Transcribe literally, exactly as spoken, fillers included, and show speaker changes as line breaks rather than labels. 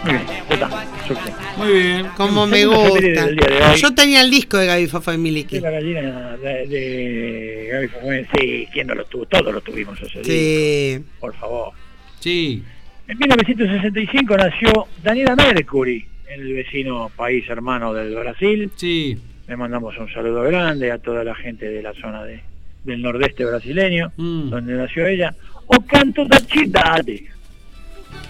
Muy bien, ya está. Suficiente.
Muy bien.
Como me
Segunda efeméride
gusta.
del día de hoy.
Yo tenía el disco de Gaby Fafa y Miliki.
La gallina de, de Gaby Fafa, sí, ¿quién no lo tuvo? Todos lo tuvimos ese
Sí.
disco, por favor.
Sí.
En mil novecientos sesenta y cinco nació Daniela Mercury, en el vecino país hermano del Brasil.
Sí.
Le mandamos un saludo grande a toda la gente de la zona de, del nordeste brasileño,
Mm.
donde nació ella. O Canto da Cidade,